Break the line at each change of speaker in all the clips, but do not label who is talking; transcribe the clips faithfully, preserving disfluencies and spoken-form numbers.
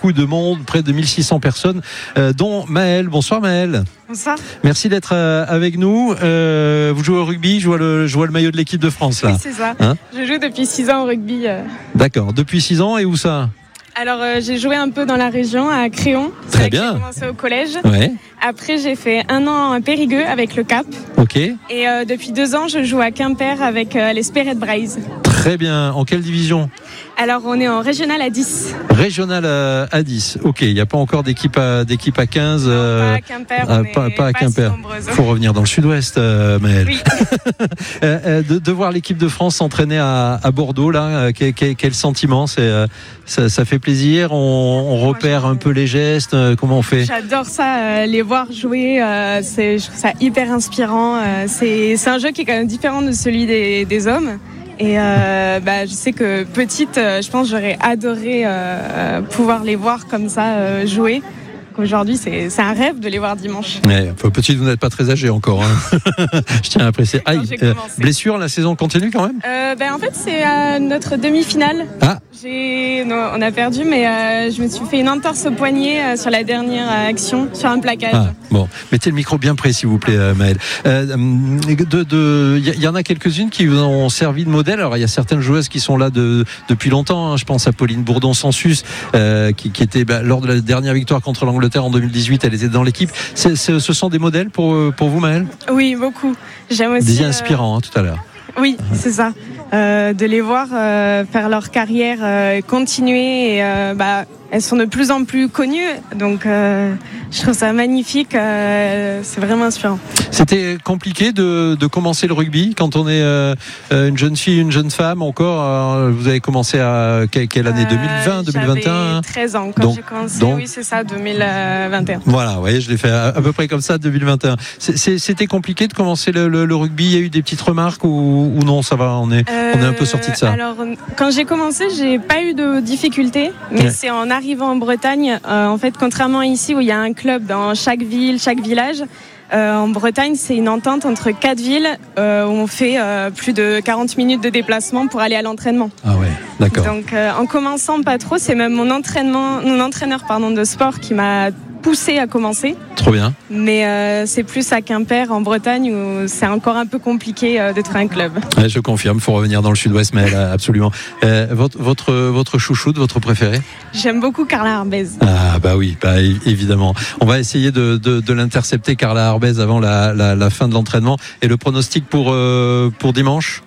beaucoup de monde, près de mille six cents personnes, euh, dont Maëlle. Bonsoir Maëlle.
Bonsoir.
Merci d'être euh, avec nous. Euh, vous jouez au rugby, je vois le, je vois le maillot de l'équipe de France là.
Oui, c'est ça.
Hein,
je joue depuis six ans au rugby. Euh.
D'accord, depuis six ans et où ça?
Alors euh, j'ai joué un peu dans la région, à Créon.
Très
C'est
bien.
J'ai commencé au collège.
Ouais.
Après j'ai fait un an à Périgueux avec le Cap.
Ok.
Et euh, depuis deux ans je joue à Quimper avec euh, l'Espéré de Braise.
Très bien. En quelle division?
Alors on est en régional à dix.
Régional à, à dix. Ok, il n'y a pas encore d'équipe à, d'équipe à quinze.
Non,
euh,
pas à Quimper,
euh,
on
pas,
est
pas à
pas
Quimper.
Il
faut revenir dans le sud-ouest, euh, Maëlle.
Oui.
euh, euh, de, de voir l'équipe de France s'entraîner à, à Bordeaux, là, euh, quel, quel, quel sentiment? C'est, euh, ça, ça fait plaisir. On, on repère un peu les gestes. Euh, comment on fait?
J'adore ça, euh, les voir jouer. Euh, c'est, je trouve ça hyper inspirant. Euh, c'est, c'est un jeu qui est quand même différent de celui des, des hommes. Et euh, bah, je sais que petite, euh, je pense que j'aurais adoré euh, pouvoir les voir comme ça euh, jouer. Aujourd'hui, c'est, c'est un rêve de les voir dimanche.
Ouais, petite, vous n'êtes pas très âgé encore. Hein. Je tiens à préciser. Aïe, euh, blessure, la saison continue quand même
euh, ben, En fait, c'est à notre demi-finale.
Ah.
J'ai... Non, on a perdu, mais euh, je me suis fait une entorse au poignet euh, sur la dernière action, sur un plaquage.
Ah, bon, mettez le micro bien près, s'il vous plaît, euh, Maëlle. Euh, de, de, y, y en a quelques-unes qui vous ont servi de modèle. Alors, il y a certaines joueuses qui sont là de, depuis longtemps. Hein. Je pense à Pauline Bourdon-Sansus, euh, qui, qui était bah, lors de la dernière victoire contre l'Angleterre en deux mille dix-huit. Elle était dans l'équipe. C'est, c'est, ce sont des modèles pour, pour vous, Maëlle?
Oui, beaucoup. J'aime aussi.
Des inspirants, euh... hein, tout à l'heure.
Oui, c'est ça. Euh, de les voir euh, faire leur carrière, euh, continuer. Et, euh, bah, elles sont de plus en plus connues, donc euh, je trouve ça magnifique. Euh, c'est vraiment inspirant.
C'était compliqué de, de commencer le rugby quand on est euh, une jeune fille, une jeune femme encore. Euh, vous avez commencé à quelle, quelle année? deux mille vingt, deux mille vingt et un?
J'avais treize ans quand
donc,
j'ai commencé.
Donc,
oui, c'est ça, deux mille vingt et un.
Voilà, vous voyez, je l'ai fait à, à peu près comme ça, deux mille vingt et un. C'est, c'est, c'était compliqué de commencer le, le, le rugby. Il y a eu des petites remarques ou, ou non? Ça va, on est,
euh,
on est un peu sorti de ça.
Alors, quand j'ai commencé, j'ai pas eu de difficultés, mais ouais. C'est en arrivant en Bretagne, euh, en fait, contrairement à ici où il y a un club dans chaque ville, chaque village. Euh, en Bretagne, c'est une entente entre quatre villes euh, où on fait euh, plus de quarante minutes de déplacement pour aller à l'entraînement.
Ah ouais, d'accord.
Donc, euh, en commençant pas trop, c'est même mon entraînement, mon entraîneur pardon de sport qui m'a poussé à commencer.
Trop bien.
Mais euh, c'est plus à Quimper, en Bretagne, où c'est encore un peu compliqué euh, d'être un club.
Ouais, je confirme, il faut revenir dans le sud-ouest, mais là, absolument. Euh, votre, votre, votre chouchoute, votre préféré?
J'aime beaucoup Carla Arbez.
Ah bah oui, bah, évidemment. On va essayer de, de, de l'intercepter, Carla Arbez, avant la, la, la fin de l'entraînement. Et le pronostic pour, euh, pour dimanche?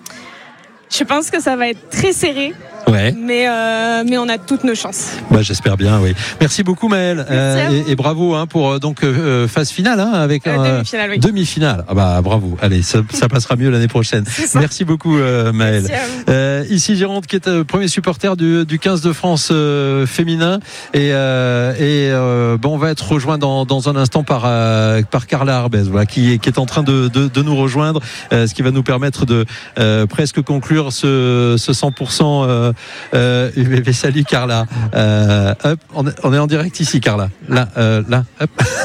Je pense que ça va être très serré.
Ouais.
Mais, euh, mais on a toutes nos chances.
Bah, j'espère bien, oui. Merci beaucoup, Maëlle. Euh, et, et bravo hein, pour donc euh, phase finale hein, avec
euh,
un
demi-finale. Oui.
Demi-finale. Ah bah bravo. Allez, ça, ça passera mieux l'année prochaine. Merci beaucoup, euh, Maëlle. Euh, ici Gironde, qui est le premier supporter du, du quinze de France euh, féminin, et, euh, et euh, bon, on va être rejoint dans, dans un instant par euh, par Carla Arbez, voilà, qui, qui est en train de, de, de nous rejoindre, euh, ce qui va nous permettre de euh, presque conclure ce, ce cent pour cent. Euh, Euh, salut Carla. Euh, hop, on, on est en direct ici, Carla. Là, euh, là, hop.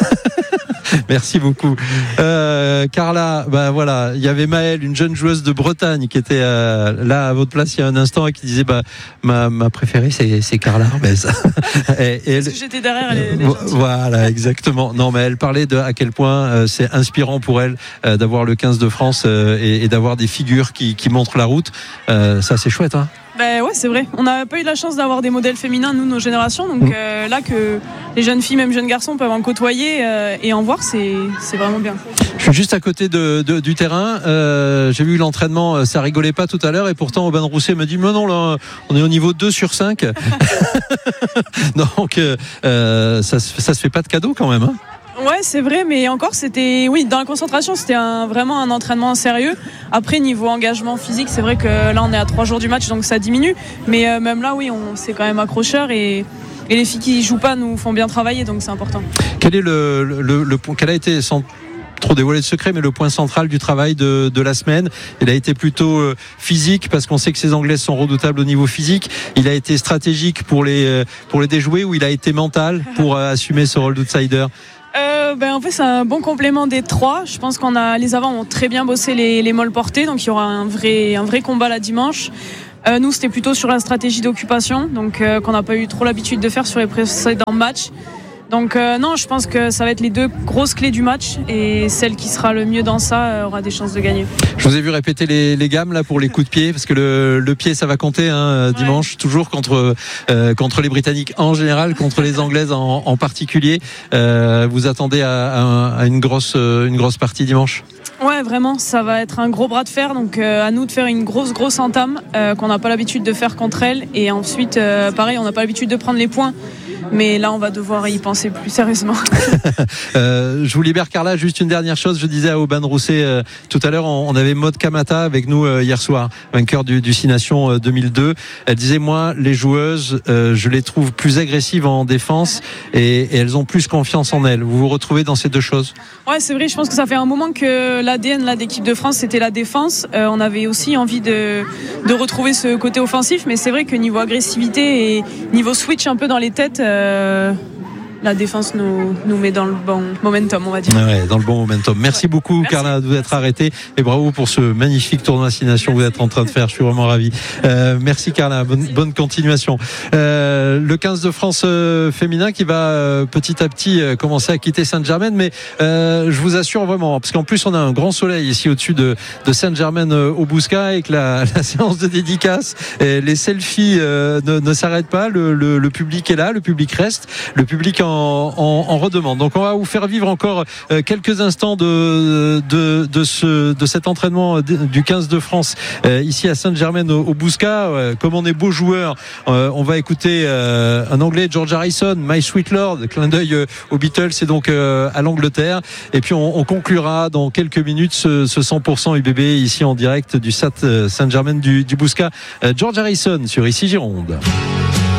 Merci beaucoup, euh, Carla. Bah voilà, il y avait Maëlle, une jeune joueuse de Bretagne, qui était euh, là à votre place il y a un instant et qui disait bah ma, ma préférée c'est, c'est Carla Arbez. et, et elle,
Parce que j'étais derrière. Elle, elle
voilà, exactement. Non, mais elle parlait de à quel point euh, c'est inspirant pour elle euh, d'avoir le quinze de France euh, et, et d'avoir des figures qui, qui montrent la route. Euh, ça, c'est chouette, hein.
Ben ouais, c'est vrai. On n'a pas eu la chance d'avoir des modèles féminins, nous, nos générations. Donc euh, là, que les jeunes filles, même jeunes garçons, peuvent en côtoyer euh, et en voir, c'est, c'est vraiment bien.
Je suis juste à côté de, de, du terrain. Euh, j'ai vu l'entraînement, ça rigolait pas tout à l'heure. Et pourtant, Aubin Rousset me dit, mais non, là, on est au niveau deux sur cinq. Donc, euh, ça, ça se fait pas de cadeau quand même, hein.
Ouais, c'est vrai, mais encore, c'était, oui, dans la concentration, c'était un, vraiment un entraînement sérieux. Après, niveau engagement physique, c'est vrai que là, on est à trois jours du match, donc ça diminue. Mais euh, même là, oui, on, c'est quand même accrocheur et, et les filles qui jouent pas nous font bien travailler, donc c'est important.
Quel est le, le, le point, quel a été, sans trop dévoiler de secret, mais le point central du travail de, de la semaine? Il a été plutôt euh, physique, parce qu'on sait que ces Anglaises sont redoutables au niveau physique. Il a été stratégique pour les, euh, pour les déjouer, ou il a été mental pour euh, assumer ce rôle d'outsider?
Euh, ben en fait c'est un bon complément des trois. Je pense qu'on a les avants ont très bien bossé les, les molles portées, donc il y aura un vrai un vrai combat là dimanche. Euh, nous, c'était plutôt sur la stratégie d'occupation, donc euh, qu'on n'a pas eu trop l'habitude de faire sur les précédents matchs. Donc euh, non, je pense que ça va être les deux grosses clés du match et celle qui sera le mieux dans ça euh, aura des chances de gagner.
Je vous ai vu répéter les, les gammes là pour les coups de pied parce que le, le pied ça va compter hein, dimanche ouais. toujours contre euh, contre les Britanniques en général, contre les Anglaises en, en particulier. Euh, vous attendez à, à, à une grosse une grosse partie dimanche?
Ouais, vraiment, ça va être un gros bras de fer. Donc euh, à nous de faire une grosse grosse entame euh, qu'on n'a pas l'habitude de faire contre elles et ensuite euh, pareil, on n'a pas l'habitude de prendre les points. Mais là, on va devoir y penser plus sérieusement.
euh, je vous libère, Carla. Juste une dernière chose. Je disais à Aubin Rousset euh, tout à l'heure, on, on avait Maud Kamata avec nous euh, hier soir, vainqueur du, du Six Nations euh, deux mille deux. Elle disait, moi, les joueuses, euh, je les trouve plus agressives en défense et, et elles ont plus confiance en elles. Vous vous retrouvez dans ces deux choses?
Ouais, c'est vrai. Je pense que ça fait un moment que l'A D N là, d'équipe de France, c'était la défense. Euh, on avait aussi envie de, de retrouver ce côté offensif. Mais c'est vrai que niveau agressivité et niveau switch un peu dans les têtes, euh, Euh, la défense nous, nous met dans le bon momentum, on va dire.
Ouais, dans le bon momentum. Merci beaucoup, Merci. Carla, de vous être arrêtée et bravo pour ce magnifique tournoi Six Nations que vous êtes en train de faire. Je suis vraiment ravi. Euh, merci, Carla. Bonne, bonne continuation. Euh, le quinze de France euh, féminin qui va euh, petit à petit euh, commencer à quitter Saint-Germain, mais euh, je vous assure vraiment, parce qu'en plus on a un grand soleil ici au-dessus de, de Saint-Germain euh, au Bouscat et que la, la séance de dédicace, et les selfies euh, ne, ne s'arrêtent pas. Le, le, le public est là, le public reste, le public en En, en, en redemande. Donc on va vous faire vivre encore euh, quelques instants de, de, de, ce, de cet entraînement du quinze de France euh, ici à Saint-Germain au, au Bouscat. Euh, comme on est beaux joueurs, euh, on va écouter euh, un anglais, George Harrison, My Sweet Lord, clin d'œil euh, aux Beatles et donc euh, à l'Angleterre. Et puis on, on conclura dans quelques minutes ce, ce cent pour cent U B B ici en direct du S A T Saint-Germain du, du Bouscat. Euh, George Harrison sur Ici Gironde.